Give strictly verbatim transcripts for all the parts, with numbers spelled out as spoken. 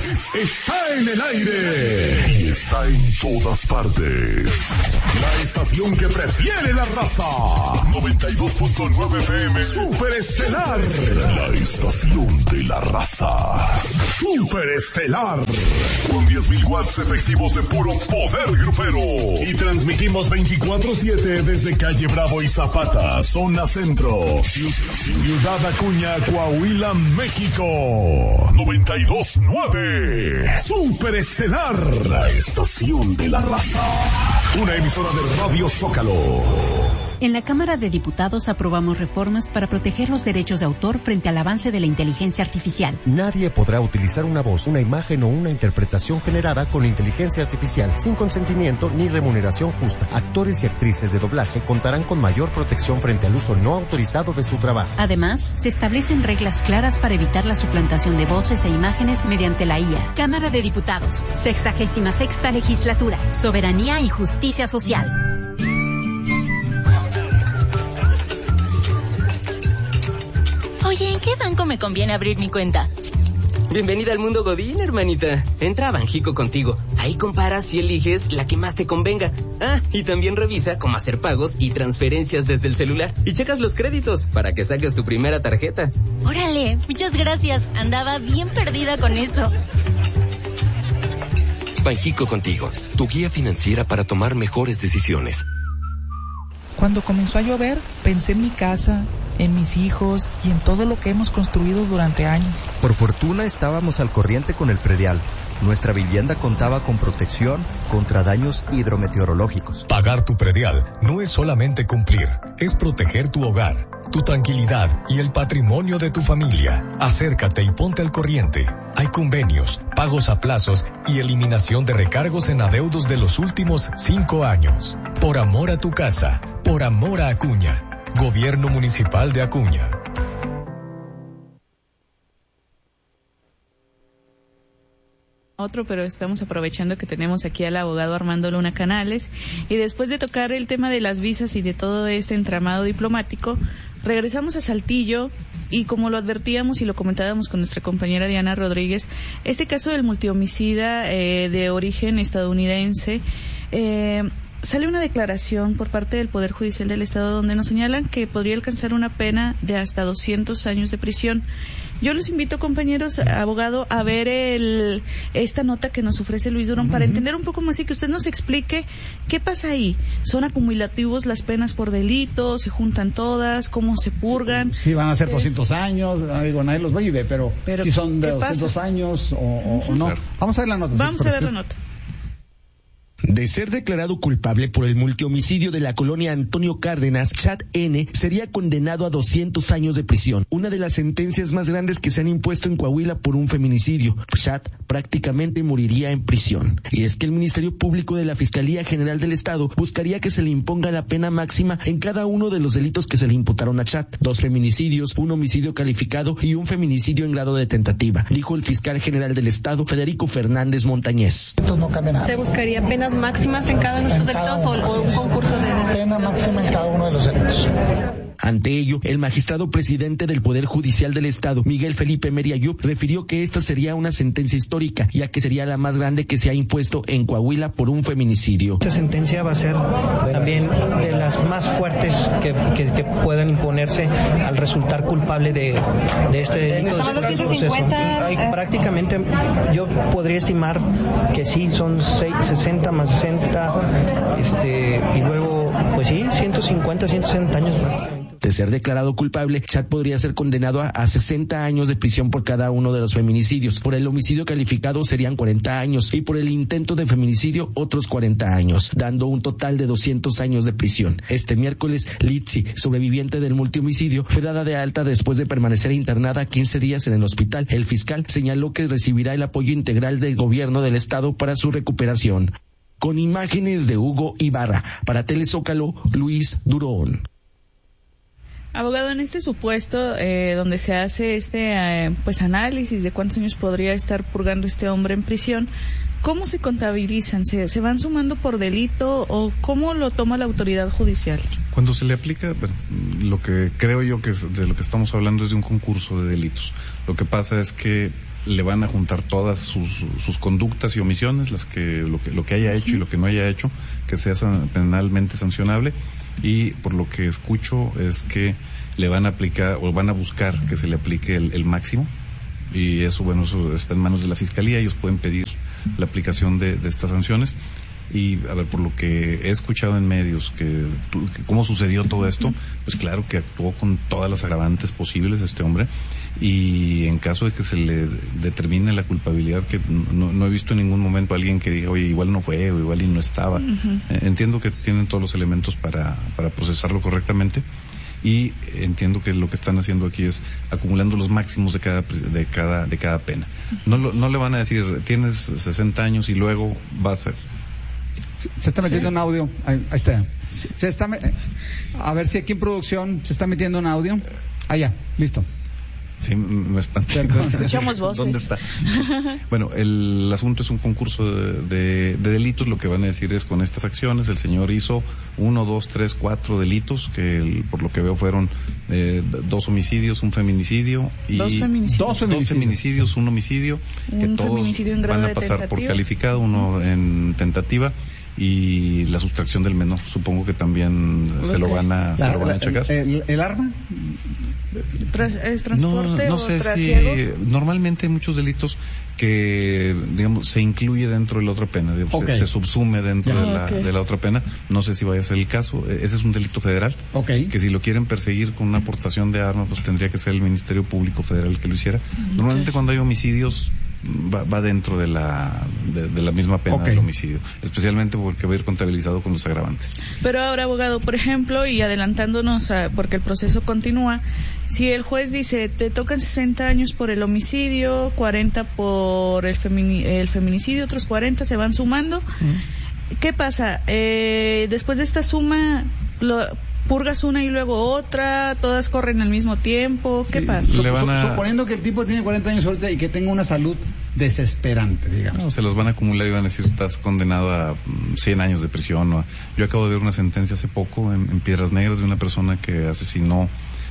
está en el aire y está en todas partes. La estación que prefiere la raza. noventa y dos punto nueve F M. Superestelar. La estación de la raza. Superestelar. Con diez mil watts efectivos de puro poder grupero. Y transmitimos veinticuatro siete desde Calle Bravo y Zapata, zona centro. Ciudad Acuña, Coahuila, México. noventa y dos punto nueve. Superestelar. La estación de la raza. Una emisora de Radio Zócalo. En la Cámara de Diputados aprobamos reformas para proteger los derechos de autor frente al avance de la inteligencia artificial. Nadie podrá utilizar una voz, una imagen o una interpretación generada con inteligencia artificial sin consentimiento ni remuneración justa. Actores y actrices de doblaje contarán con mayor protección frente al uso no autorizado de su trabajo. Además, se establecen reglas claras para evitar la suplantación de voces e imágenes mediante la I A. Cámara de Diputados, sexagésima sexta legislatura, soberanía y justicia social. Oye, ¿en qué banco me conviene abrir mi cuenta? Bienvenida al mundo Godín, hermanita. Entra a Banjico Contigo. Ahí comparas y eliges la que más te convenga. Ah, y también revisa cómo hacer pagos y transferencias desde el celular. Y checas los créditos para que saques tu primera tarjeta. Órale, muchas gracias. Andaba bien perdida con eso. Banjico Contigo, tu guía financiera para tomar mejores decisiones. Cuando comenzó a llover, pensé en mi casa, en mis hijos y en todo lo que hemos construido durante años. Por fortuna estábamos al corriente con el predial. Nuestra vivienda contaba con protección contra daños hidrometeorológicos. Pagar tu predial no es solamente cumplir, es proteger tu hogar, tu tranquilidad y el patrimonio de tu familia. Acércate y ponte al corriente. Hay convenios, pagos a plazos y eliminación de recargos en adeudos de los últimos cinco años. Por amor a tu casa, por amor a Acuña. Gobierno Municipal de Acuña. Otro, pero estamos aprovechando que tenemos aquí al abogado Armando Luna Canales, y después de tocar el tema de las visas y de todo este entramado diplomático, regresamos a Saltillo y, como lo advertíamos y lo comentábamos con nuestra compañera Diana Rodríguez, este caso del multihomicida eh, de origen estadounidense, eh, sale una declaración por parte del Poder Judicial del Estado donde nos señalan que podría alcanzar una pena de hasta doscientos años de prisión. Yo los invito, compañeros, abogado, a ver el, esta nota que nos ofrece Luis Durón, uh-huh, para entender un poco más y que usted nos explique qué pasa ahí. ¿Son acumulativos las penas por delito? ¿Se juntan todas? ¿Cómo se purgan? Sí, van a ser doscientos años, digo, nadie los vive, pero, pero si son de doscientos años o, o, uh-huh, o no. Vamos a ver la nota. Vamos a ver la nota. De ser declarado culpable por el multihomicidio de la colonia Antonio Cárdenas, Chad N. sería condenado a doscientos años de prisión, una de las sentencias más grandes que se han impuesto en Coahuila por un feminicidio. Chad prácticamente moriría en prisión. Y es que el Ministerio Público de la Fiscalía General del Estado buscaría que se le imponga la pena máxima en cada uno de los delitos que se le imputaron a Chad: dos feminicidios, un homicidio calificado y un feminicidio en grado de tentativa, dijo el fiscal general del Estado, Federico Fernández Montañez. Esto no cambia nada. ¿Se buscaría penas máximas en cada uno de estos delitos o, o un concurso de pena máxima en cada uno de los delitos? Ante ello, el magistrado presidente del Poder Judicial del Estado, Miguel Felipe Meriayub, refirió que esta sería una sentencia histórica, ya que sería la más grande que se ha impuesto en Coahuila por un feminicidio. Esta sentencia va a ser también de las más fuertes que, que, que puedan imponerse al resultar culpable de, de este delito. ¿Son doscientos cincuenta? Hay, prácticamente, yo podría estimar que sí, son seis, sesenta más sesenta, este, y luego, pues sí, ciento cincuenta, ciento sesenta años. De ser declarado culpable, Chad podría ser condenado a, a sesenta años de prisión por cada uno de los feminicidios. Por el homicidio calificado serían cuarenta años y por el intento de feminicidio otros cuarenta años, dando un total de doscientos años de prisión. Este miércoles, Litsi, sobreviviente del multihomicidio, fue dada de alta después de permanecer internada quince días en el hospital. El fiscal señaló que recibirá el apoyo integral del gobierno del estado para su recuperación. Con imágenes de Hugo Ibarra, para Telezócalo, Luis Durón. Abogado, en este supuesto eh, donde se hace este eh, pues análisis de cuántos años podría estar purgando este hombre en prisión, ¿cómo se contabilizan? ¿Se, se van sumando por delito o cómo lo toma la autoridad judicial? Cuando se le aplica, bueno, lo que creo yo que es de lo que estamos hablando es de un concurso de delitos. Lo que pasa es que le van a juntar todas sus, sus conductas y omisiones, las que lo que lo que haya hecho y lo que no haya hecho, que sea san, penalmente sancionable, y por lo que escucho es que le van a aplicar o van a buscar que se le aplique el, el máximo, y eso, bueno, eso está en manos de la Fiscalía. Ellos pueden pedir la aplicación de, de estas sanciones. Y, a ver, por lo que he escuchado en medios, que, que cómo sucedió todo esto, pues claro que actuó con todas las agravantes posibles este hombre, y en caso de que se le determine la culpabilidad, que no, no he visto en ningún momento a alguien que diga, oye, igual no fue, o igual y no estaba. Uh-huh. Entiendo que tienen todos los elementos para, para procesarlo correctamente, y entiendo que lo que están haciendo aquí es acumulando los máximos de cada de cada de cada pena. No, lo, no le van a decir, tienes sesenta años y luego vas a... Se está metiendo sí. un audio. Ahí, ahí está. Se está me... A ver si aquí en producción se está metiendo un audio. Allá, listo. Sí, me espanté. Escuchamos voces. ¿Dónde está? Bueno, el asunto es un concurso de, de, de delitos. Lo que van a decir es, con estas acciones, el señor hizo uno, dos, tres, cuatro delitos, que el, por lo que veo fueron eh, dos homicidios, un feminicidio y dos feminicidios, dos feminicidios, dos feminicidios un homicidio, un que todos feminicidio en grado van a pasar de por calificado, uno en tentativa, y la sustracción del menor. Supongo que también okay. se lo van a, la, se lo van a checar. El, el, el arma? Tras, ¿Es transporte no, no o sé trasiego? Si normalmente hay muchos delitos que, digamos, se incluye dentro de la otra pena, digamos, okay. se, se subsume dentro yeah, de, la, okay. de la otra pena. No sé si vaya a ser el caso. Ese es un delito federal, okay. que si lo quieren perseguir con una aportación de arma, pues tendría que ser el Ministerio Público Federal el que lo hiciera. Okay. Normalmente cuando hay homicidios va, va dentro de la de, de la misma pena okay. del homicidio, especialmente porque va a ir contabilizado con los agravantes. Pero ahora, abogado, por ejemplo, y adelantándonos a, porque el proceso continúa, si el juez dice, te tocan sesenta años por el homicidio, cuarenta por el, femini, el feminicidio, otros cuarenta se van sumando, uh-huh. ¿qué pasa? Eh, después de esta suma, lo, ¿purgas una y luego otra? ¿Todas corren al mismo tiempo? ¿Qué sí, pasa? A... Suponiendo que el tipo tiene cuarenta años ahorita y que tenga una salud desesperante, digamos. No, se los van a acumular y van a decir, estás condenado a cien años de prisión. O a... Yo acabo de ver una sentencia hace poco en, en Piedras Negras de una persona que asesinó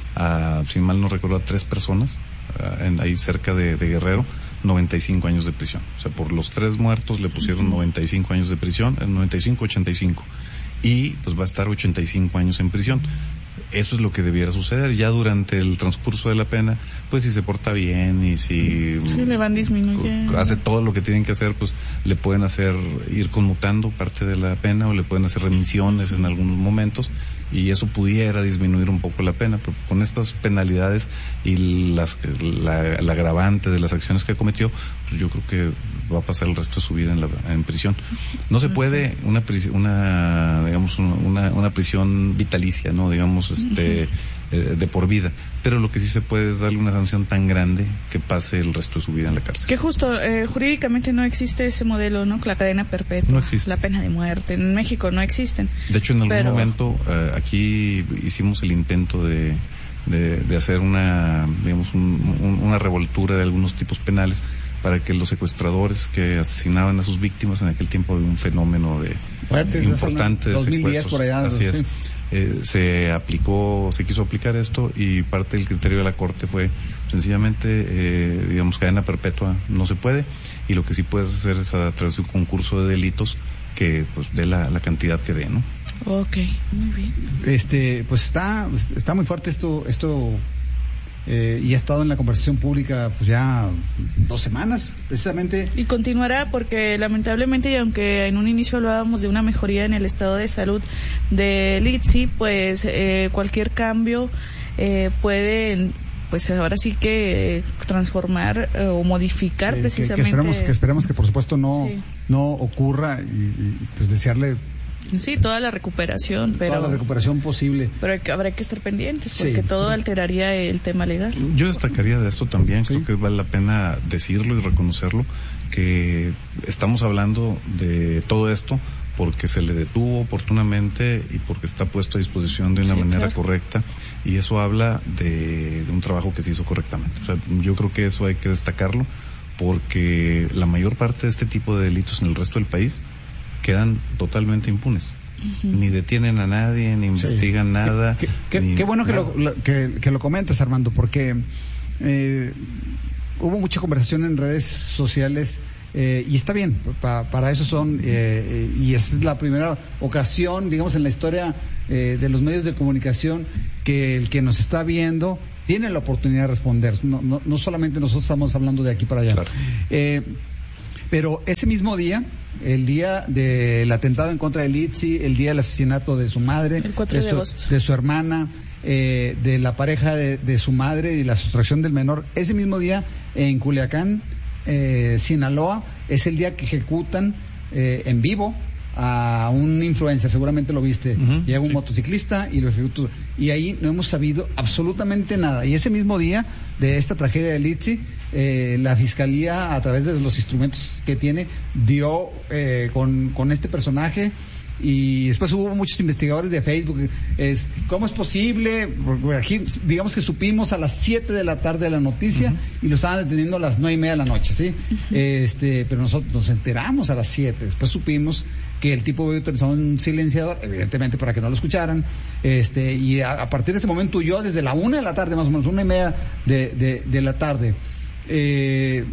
a, si mal no recuerdo, a tres personas, a, en, ahí cerca de, de Guerrero, noventa y cinco años de prisión. O sea, por los tres muertos le pusieron noventa y cinco años de prisión, noventa y cinco, ochenta y cinco. Y pues va a estar ochenta y cinco años en prisión. Eso es lo que debiera suceder. Ya durante el transcurso de la pena, pues si se porta bien y si sí, le van disminuyendo, hace todo lo que tienen que hacer, pues le pueden hacer ir conmutando parte de la pena, o le pueden hacer remisiones en algunos momentos, y eso pudiera disminuir un poco la pena. Pero con estas penalidades y las la, la agravante de las acciones que cometió, pues yo creo que va a pasar el resto de su vida en, la, en prisión. No se puede una una digamos una, una prisión vitalicia, no digamos este eh, de por vida, pero lo que sí se puede es darle una sanción tan grande que pase el resto de su vida en la cárcel. Que justo eh, jurídicamente no existe ese modelo, ¿no? La cadena perpetua, no existe. La pena de muerte en México no existen. De hecho, en algún pero... momento eh, aquí hicimos el intento de de, de hacer una digamos un, un, una revoltura de algunos tipos penales para que los secuestradores que asesinaban a sus víctimas, en aquel tiempo había un fenómeno de Fuerte, importante de dos mil diez secuestros. Por allá, así sí. es. Eh, se aplicó, se quiso aplicar esto, y parte del criterio de la Corte fue sencillamente, eh, digamos, cadena perpetua no se puede, y lo que sí puedes hacer es a través de un concurso de delitos que pues dé la, la cantidad que dé, ¿no? Okay, muy bien. Este, pues está, está muy fuerte esto, esto. Eh, y ha estado en la conversación pública pues ya dos semanas precisamente, y continuará porque lamentablemente, y aunque en un inicio hablábamos de una mejoría en el estado de salud de Litsi, pues eh, cualquier cambio eh, puede pues ahora sí que eh, transformar eh, o modificar eh, precisamente que, que esperemos que esperemos que por supuesto no sí. no ocurra, y, y pues desearle sí, toda la recuperación, pero toda la recuperación posible. Pero hay que, habrá que estar pendientes porque sí. todo alteraría el tema legal. Yo destacaría de esto también, sí. creo que vale la pena decirlo y reconocerlo, que estamos hablando de todo esto porque se le detuvo oportunamente y porque está puesto a disposición de una sí, manera claro. correcta, y eso habla de, de un trabajo que se hizo correctamente. O sea, yo creo que eso hay que destacarlo, porque la mayor parte de este tipo de delitos en el resto del país quedan totalmente impunes. Uh-huh. Ni detienen a nadie, ni investigan sí. nada. Qué, qué, ni qué bueno que nada. lo, lo, que, que lo comentas, Armando, porque eh, hubo mucha conversación en redes sociales. Eh, y está bien, pa, para eso son, eh, y esa es la primera ocasión, digamos, en la historia eh, de los medios de comunicación que el que nos está viendo tiene la oportunidad de responder. No, no, no solamente nosotros estamos hablando de aquí para allá. Claro. Eh, pero ese mismo día, el día del atentado en contra de Litsi, el día del asesinato de su madre, el cuatro de, de, su, agosto. de su hermana, eh, de la pareja de, de su madre y la sustracción del menor, ese mismo día en Culiacán, Eh, Sinaloa, es el día que ejecutan eh, en vivo a un influencer, seguramente lo viste. Uh-huh, llega un sí. motociclista y lo ejecutó, y ahí no hemos sabido absolutamente nada. Y ese mismo día de esta tragedia de Litsi, eh, la fiscalía, a través de los instrumentos que tiene, dio eh, con, con este personaje. Y después hubo muchos investigadores de Facebook. Es, ¿cómo es posible? Porque aquí, digamos que supimos a las siete de la tarde de la noticia, uh-huh. y lo estaban deteniendo a las nueve y media de la noche, ¿sí? Uh-huh. Este, pero nosotros nos enteramos a las siete. Después supimos que el tipo había utilizado un silenciador, evidentemente para que no lo escucharan. Este, y a, a partir de ese momento yo, desde la una de la tarde, más o menos, una y media de, de, de la tarde, eh,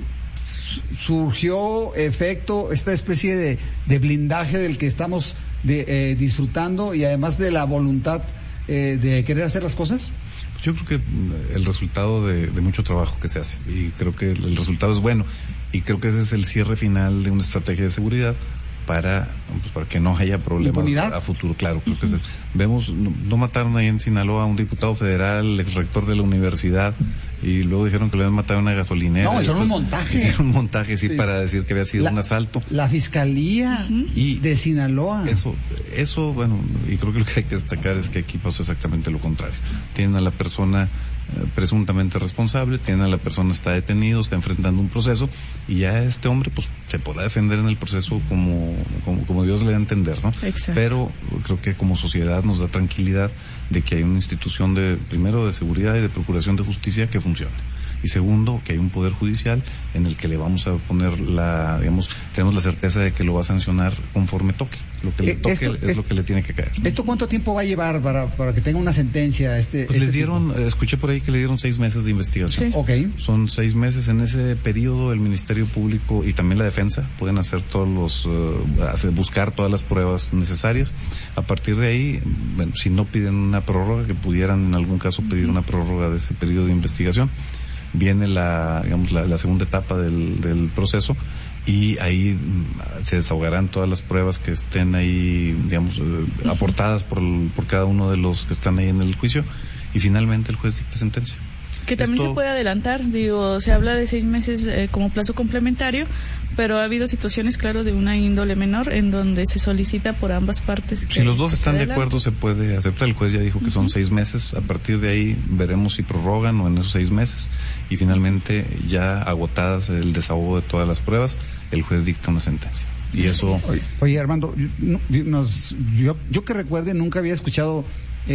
surgió efecto esta especie de, de blindaje del que estamos de, eh, disfrutando, y además de la voluntad eh, de querer hacer las cosas. Yo creo que el resultado de, de mucho trabajo que se hace, y creo que el resultado es bueno, y creo que ese es el cierre final de una estrategia de seguridad para pues, para que no haya problemas a, a futuro. Claro, creo que uh-huh. es, vemos, no, no mataron ahí en Sinaloa a un diputado federal, ex rector de la universidad, y luego dijeron que le habían matado a una gasolinera. No, hicieron un montaje. Hicieron un montaje, sí, sí, para decir que había sido la, un asalto. La fiscalía uh-huh. y de Sinaloa. Eso, eso, bueno, y creo que lo que hay que destacar es que aquí pasó exactamente lo contrario. Tienen a la persona eh, presuntamente responsable, tienen a la persona está detenido, está enfrentando un proceso, y ya este hombre pues se podrá defender en el proceso como como, como Dios le da a entender, ¿no? Exacto. Pero creo que como sociedad nos da tranquilidad de que hay una institución de, primero, de seguridad y de procuración de justicia que funcione. Y segundo, que hay un poder judicial en el que le vamos a poner la, digamos, tenemos la certeza de que lo va a sancionar conforme toque. Lo que le toque esto, es, es lo que le tiene que caer. ¿Esto cuánto tiempo va a llevar para, para que tenga una sentencia? Este, pues este les dieron, tipo? escuché por ahí que le dieron seis meses de investigación. Sí. Okay. Son seis meses. En ese periodo el Ministerio Público y también la defensa pueden hacer todos los, uh, hacer, buscar todas las pruebas necesarias. A partir de ahí, bueno, si no piden una prórroga, que pudieran en algún caso pedir una prórroga de ese periodo de investigación, viene la, digamos, la, la segunda etapa del, del proceso, y ahí se desahogarán todas las pruebas que estén ahí, digamos, eh, aportadas por, el, por cada uno de los que están ahí en el juicio, y finalmente el juez dicta sentencia. Que también Esto... se puede adelantar, digo, se habla de seis meses eh, como plazo complementario, pero ha habido situaciones, claro, de una índole menor en donde se solicita por ambas partes. Que, si los dos que están de acuerdo, se puede aceptar. El juez ya dijo que uh-huh. son seis meses. A partir de ahí veremos si prorrogan o en esos seis meses. Y finalmente, ya agotadas el desahogo de todas las pruebas, el juez dicta una sentencia. Y eso. Oye, oye Armando, yo, nos, yo, yo que recuerde, nunca había escuchado.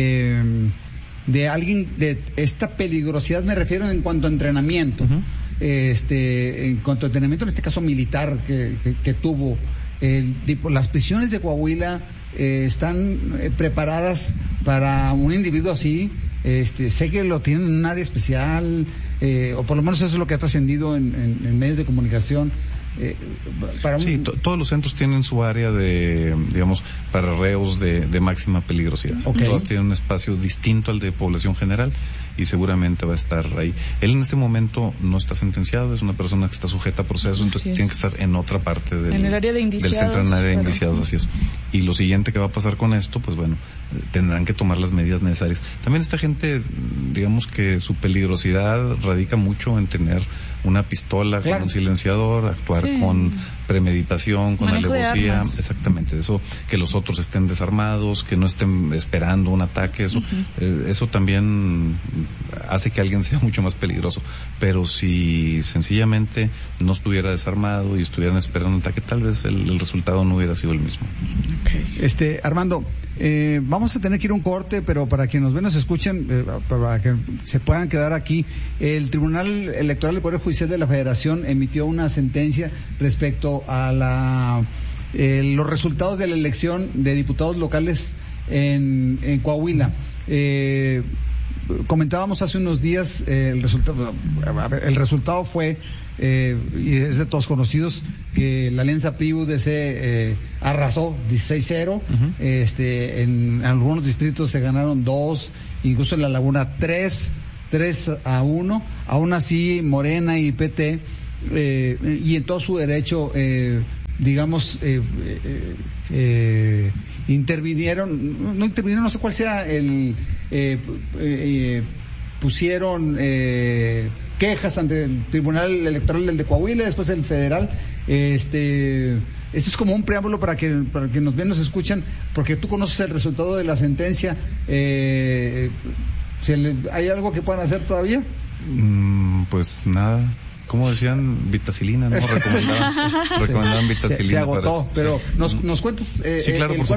Eh, de alguien de esta peligrosidad, me refiero en cuanto a entrenamiento, uh-huh. este, en cuanto a entrenamiento, en este caso militar que, que, que tuvo. El tipo, las prisiones de Coahuila eh, están eh, preparadas para un individuo así. Este, sé que lo tienen en un área especial, eh, o por lo menos eso es lo que ha trascendido en, en, en medios de comunicación. Eh, para un... Sí, to- todos los centros tienen su área de, digamos, para reos de, de máxima peligrosidad. Okay. Todos tienen un espacio distinto al de población general, y seguramente va a estar ahí. Él en este momento no está sentenciado, es una persona que está sujeta a proceso, entonces tiene que estar en otra parte del, en el área de indiciados, del centro, en el área de pero... indiciados, así es. Y lo siguiente que va a pasar con esto, pues bueno, tendrán que tomar las medidas necesarias. También esta gente, digamos que su peligrosidad radica mucho en tener una pistola, claro, con un silenciador, actuar sí. con premeditación, con Manejo alevosía, exactamente, eso, que los otros estén desarmados, que no estén esperando un ataque, eso, uh-huh. eh, eso también hace que alguien sea mucho más peligroso. Pero si sencillamente no estuviera desarmado y estuvieran esperando un ataque, tal vez el, el resultado no hubiera sido el mismo. Okay. Este, Armando, eh, vamos a tener que ir a un corte, pero para quienes nos ven, nos escuchen, eh, para que se puedan quedar aquí, el Tribunal Electoral del Poder Judicial de la Federación emitió una sentencia respecto a la eh, los resultados de la elección de diputados locales en, en Coahuila. Eh, comentábamos hace unos días eh, el resultado, el resultado fue, eh, y es de todos conocidos, que la Alianza P R I U D C eh, arrasó dieciséis cero, uh-huh. este, en algunos distritos se ganaron dos, incluso en La Laguna tres, tres a uno, aún así Morena y P T, eh, y en todo su derecho, eh, digamos, eh, eh, eh, intervinieron, no intervinieron, no sé cuál sea el, eh, eh, pusieron eh, quejas ante el Tribunal Electoral del de Coahuila, después el federal. Este, esto es como un preámbulo para que para que nos ven, nos escuchan, porque tú conoces el resultado de la sentencia. Eh, ¿Hay algo que puedan hacer todavía? Mm, pues nada. ¿Cómo decían? Vitacilina, ¿no? Recomendaban, recomendaban vitacilina. Se, se agotó, para eso. pero Sí. nos, nos cuentas... Eh, sí, claro, el, por